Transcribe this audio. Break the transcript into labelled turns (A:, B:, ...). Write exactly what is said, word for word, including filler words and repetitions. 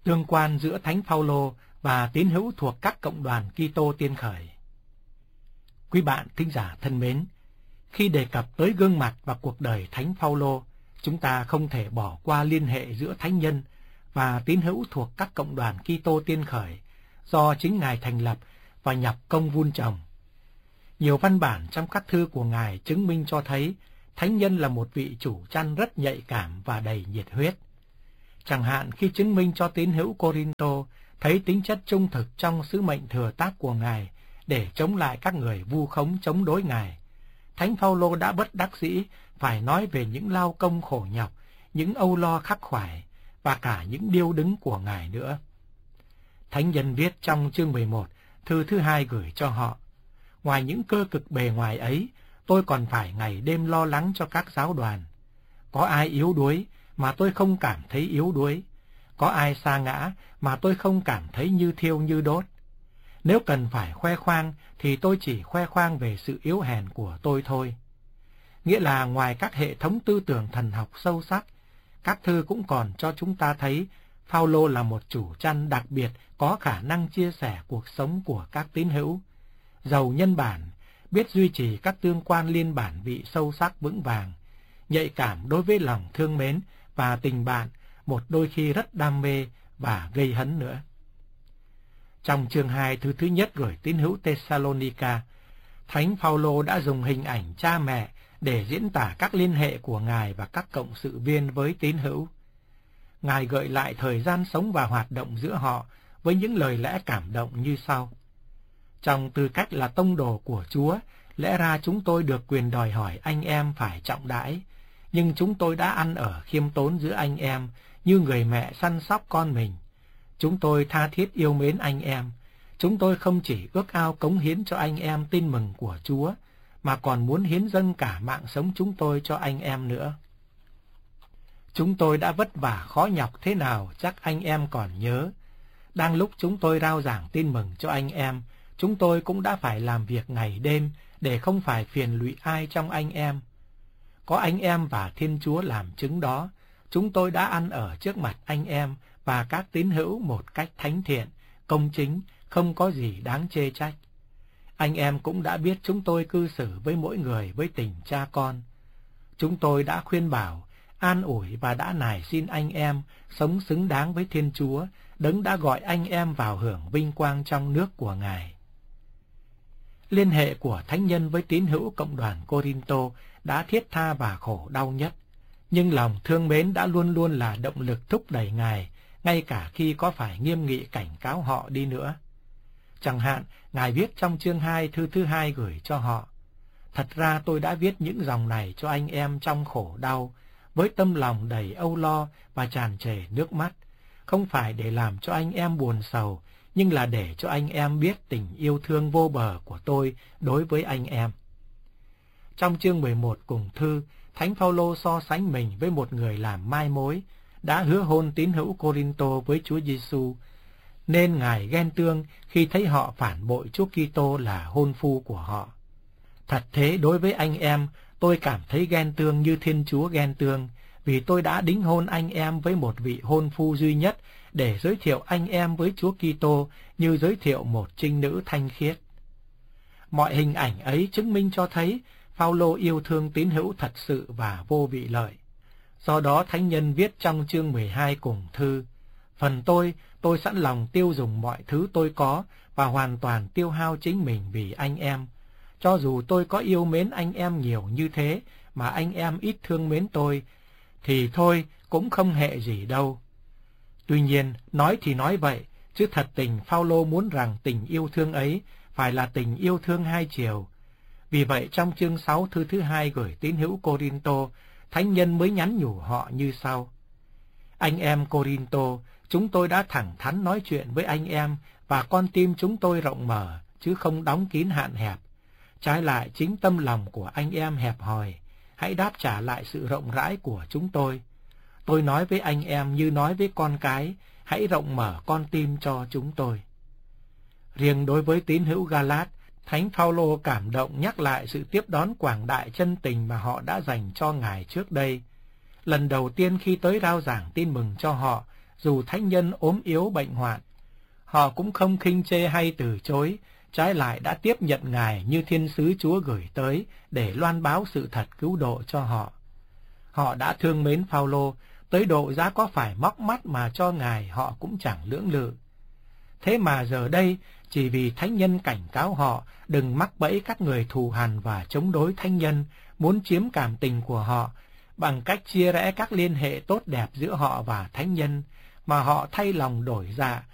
A: Tương quan giữa Thánh Phaolô và tín hữu thuộc các cộng đoàn Kitô tiên khởi. Quý bạn thính giả thân mến, khi đề cập tới gương mặt và cuộc đời Thánh Phaolô, chúng ta không thể bỏ qua liên hệ giữa thánh nhân và tín hữu thuộc các cộng đoàn Kitô tiên khởi do chính Ngài thành lập và nhập công vun trồng. Nhiều văn bản trong các thư của Ngài chứng minh cho thấy thánh nhân là một vị chủ chăn rất nhạy cảm và đầy nhiệt huyết. Chẳng hạn khi chứng minh cho tín hữu Cô-rin-tô thấy tính chất trung thực trong sứ mệnh thừa tác của Ngài để chống lại các người vu khống chống đối Ngài, Thánh Phaolô đã bất đắc dĩ phải nói về những lao công khổ nhọc, những âu lo khắc khoải và cả những điêu đứng của Ngài nữa. Thánh nhân viết trong chương mười một, thư thứ hai gửi cho họ: ngoài những cơ cực bề ngoài ấy, tôi còn phải ngày đêm lo lắng cho các giáo đoàn. Có ai yếu đuối mà tôi không cảm thấy yếu đuối, có ai sa ngã mà tôi không cảm thấy như thiêu như đốt. Nếu cần phải khoe khoang thì tôi chỉ khoe khoang về sự yếu hèn của tôi thôi. Nghĩa là ngoài các hệ thống tư tưởng thần học sâu sắc, các thư cũng còn cho chúng ta thấy Phaolô là một chủ chăn đặc biệt có khả năng chia sẻ cuộc sống của các tín hữu, giàu nhân bản, biết duy trì các tương quan liên bản vị sâu sắc vững vàng, nhạy cảm đối với lòng thương mến và tình bạn, một đôi khi rất đam mê và gây hấn nữa. Trong chương hai thư thứ nhất gửi tín hữu Thessalonica, Thánh Phaolô đã dùng hình ảnh cha mẹ để diễn tả các liên hệ của Ngài và các cộng sự viên với tín hữu. Ngài gợi lại thời gian sống và hoạt động giữa họ với những lời lẽ cảm động như sau: trong tư cách là tông đồ của Chúa, lẽ ra chúng tôi được quyền đòi hỏi anh em phải trọng đãi, nhưng chúng tôi đã ăn ở khiêm tốn giữa anh em như người mẹ săn sóc con mình. Chúng tôi tha thiết yêu mến anh em. Chúng tôi không chỉ ước ao cống hiến cho anh em tin mừng của Chúa, mà còn muốn hiến dâng cả mạng sống chúng tôi cho anh em nữa. Chúng tôi đã vất vả khó nhọc thế nào chắc anh em còn nhớ. Đang lúc chúng tôi rao giảng tin mừng cho anh em, chúng tôi cũng đã phải làm việc ngày đêm để không phải phiền lụy ai trong anh em. Có anh em và Thiên Chúa làm chứng đó, chúng tôi đã ăn ở trước mặt anh em và các tín hữu một cách thánh thiện, công chính, không có gì đáng chê trách. Anh em cũng đã biết chúng tôi cư xử với mỗi người với tình cha con. Chúng tôi đã khuyên bảo, an ủi và đã nài xin anh em sống xứng đáng với Thiên Chúa, Đấng đã gọi anh em vào hưởng vinh quang trong nước của Ngài. Liên hệ của thánh nhân với tín hữu cộng đoàn Cô-rin-tô đã thiết tha và khổ đau nhất, nhưng lòng thương mến đã luôn luôn là động lực thúc đẩy Ngài, ngay cả khi có phải nghiêm nghị cảnh cáo họ đi nữa. Chẳng hạn, Ngài viết trong chương hai thư thứ hai gửi cho họ: thật ra tôi đã viết những dòng này cho anh em trong khổ đau, với tâm lòng đầy âu lo và tràn trề nước mắt, không phải để làm cho anh em buồn sầu, nhưng là để cho anh em biết tình yêu thương vô bờ của tôi đối với anh em. Trong chương mười một cùng thư, Thánh Phaolô so sánh mình với một người làm mai mối, đã hứa hôn tín hữu Cô-rin-tô với Chúa Giêsu, nên Ngài ghen tương khi thấy họ phản bội Chúa Kitô là hôn phu của họ. Thật thế, đối với anh em, tôi cảm thấy ghen tương như Thiên Chúa ghen tương, vì tôi đã đính hôn anh em với một vị hôn phu duy nhất để giới thiệu anh em với Chúa Kitô như giới thiệu một trinh nữ thanh khiết. Mọi hình ảnh ấy chứng minh cho thấy Phaolô yêu thương tín hữu thật sự và vô vị lợi. Do đó thánh nhân viết trong chương mười hai cùng thư: phần tôi, tôi sẵn lòng tiêu dùng mọi thứ tôi có và hoàn toàn tiêu hao chính mình vì anh em. Cho dù tôi có yêu mến anh em nhiều như thế mà anh em ít thương mến tôi, thì thôi cũng không hề gì đâu. Tuy nhiên, nói thì nói vậy, chứ thật tình Phaolô muốn rằng tình yêu thương ấy phải là tình yêu thương hai chiều. Vì vậy trong chương sáu thư thứ hai gửi tín hữu Cô-rin-tô, thánh nhân mới nhắn nhủ họ như sau: anh em Cô-rin-tô, chúng tôi đã thẳng thắn nói chuyện với anh em và con tim chúng tôi rộng mở, chứ không đóng kín hạn hẹp. Trái lại, chính tâm lòng của anh em hẹp hòi, hãy đáp trả lại sự rộng rãi của chúng tôi. Tôi nói với anh em như nói với con cái, hãy rộng mở con tim cho chúng tôi. Riêng đối với tín hữu Ga-lát, Thánh Phaolô cảm động nhắc lại sự tiếp đón quảng đại chân tình mà họ đã dành cho Ngài trước đây. Lần đầu tiên khi tới rao giảng tin mừng cho họ, dù thánh nhân ốm yếu bệnh hoạn. Họ cũng không khinh chê hay từ chối, trái lại đã tiếp nhận Ngài như thiên sứ Chúa gửi tới để loan báo sự thật cứu độ cho họ. Họ đã thương mến Phao-lô, tới độ giá có phải móc mắt mà cho Ngài họ cũng chẳng lưỡng lự. Thế mà giờ đây, chỉ vì thánh nhân cảnh cáo họ đừng mắc bẫy các người thù hằn và chống đối thánh nhân, muốn chiếm cảm tình của họ, bằng cách chia rẽ các liên hệ tốt đẹp giữa họ và thánh nhân, mà họ thay lòng đổi dạ,